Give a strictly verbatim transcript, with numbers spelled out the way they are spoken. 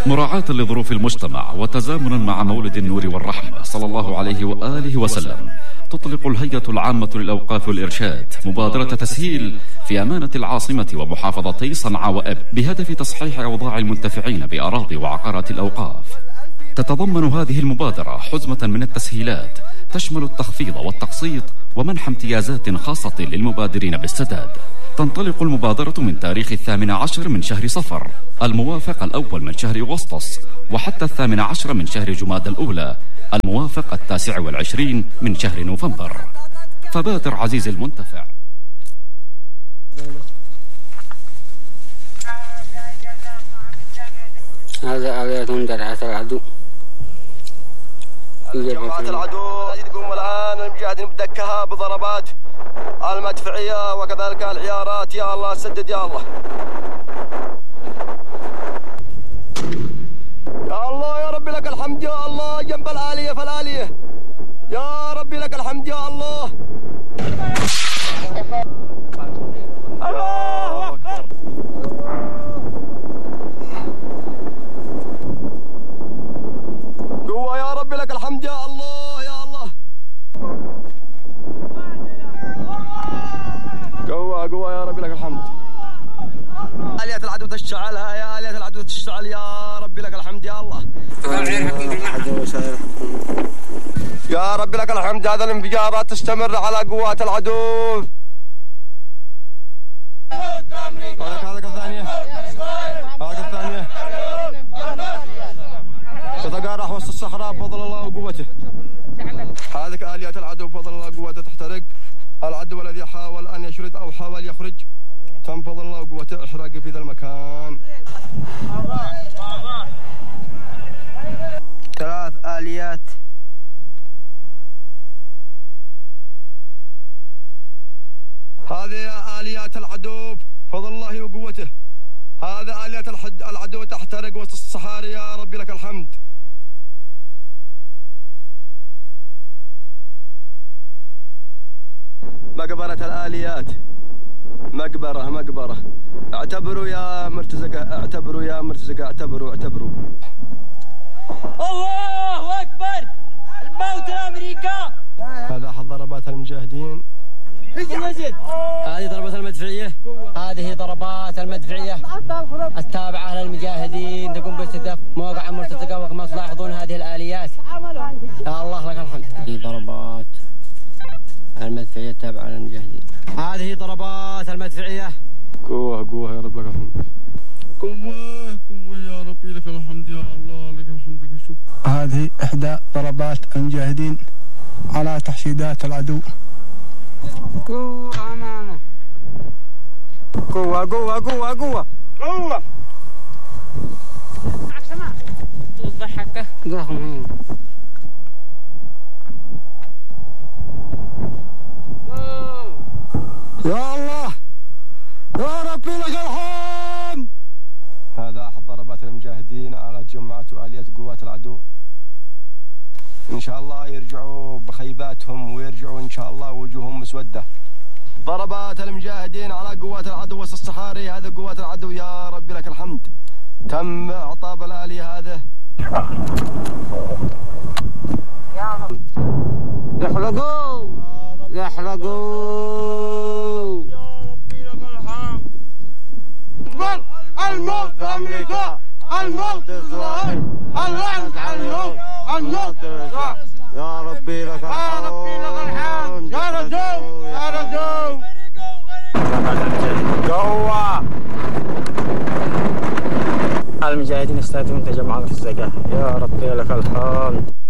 مراعاة لظروف المجتمع وتزامنا مع مولد النور والرحمة صلى الله عليه وآله وسلم، تطلق الهيئة العامة للأوقاف والإرشاد مبادرة تسهيل في أمانة العاصمة ومحافظتي صنعاء وإب بهدف تصحيح أوضاع المنتفعين بأراضي وعقارات الأوقاف. تتضمن هذه المبادرة حزمة من التسهيلات تشمل التخفيض والتقسيط ومنح امتيازات خاصة للمبادرين بالسداد. تنطلق المبادرة من تاريخ الثامن عشر من شهر صفر الموافق الأول من شهر أغسطس وحتى الثامن عشر من شهر جماد الأولى الموافق التاسع والعشرين من شهر نوفمبر. فبادر عزيزي المنتفع. هذا آليات درعة العدو. جماعة العدو يقوم الآن المجاهدين بدكها بضربات المدفعية وكذلك العيارات. يا الله سدد يا الله يا الله يا ربي لك الحمد يا الله. جنب الآلية فالآلية يا ربي لك الحمد يا الله. الله أكبر. قوة يا ربي لك الحمد يا الله يا الله. قوة قوة يا ربي لك الحمد. آليات العدو تشتعلها يا آليات العدو تشتعل يا ربي لك الحمد يا الله. يا ربي لك الحمد. هذا الانفجارات تستمر على قوات العدو. هذاك الثانية هذاك الثانية تتقارح وسط الصحراء بفضل الله وقوته. هذه آليات العدو بفضل الله وقوته تحترق. العدو الذي حاول أن يشرد أو حاول يخرج تم بفضل الله وقوته إحراقه في ذا المكان. ثلاث آليات هذه آليات العدو بفضل الله وقوته. هذا آليات العدو تحترق وسط الصحاري يا ربي لك الحمد. مقبرة الآليات مقبرة مقبرة. اعتبروا يا مرتزقة اعتبروا يا مرتزقة اعتبروا اعتبروا. الله أكبر. الموت لأمريكا. هذا أحد ضربات المجاهدين. هذه ضربات المدفعية. هذه ضربات المدفعية التابعة للمجاهدين تقوم باستهداف موقع مرتزقة. وكما تلاحظون هذه الآليات يا الله لك الحمد. هذه ضربات المدفعية التابعة للمجاهدين. هذه ضربات المدفعية. قوة قوة يا رب لك الحمد. قوة قوة يا ربي لك الحمد يا الله لك الحمد لك الشكر. هذه إحدى ضربات المجاهدين على تحشيدات العدو. قوة أمانة. قوة قوة قوة قوة قوة. تضحك ضخم. يا الله يا ربي لك الحمد. هذا أحد ضربات المجاهدين على جماعة وآليات قوات العدو. إن شاء الله يرجعوا بخيباتهم ويرجعوا إن شاء الله وجوههم مسودة. ضربات المجاهدين على قوات العدو وسط الصحاري. هذا قوات العدو يا ربي لك الحمد. تم إعطاب الآلية هذا. يحرقوا يحرقوا. يا ربي لك الحمد. الموت في أمريكا. الموت في إسرائيل. اللعنة على اليهود. الموت في إسرائيل. يا ربي لك الحمد. يا ربي لك الحمد. يا رجو يا رجو. قوة. المجاهدين يستهدفون تجمع في الزكاة. يا ربي لك الحمد.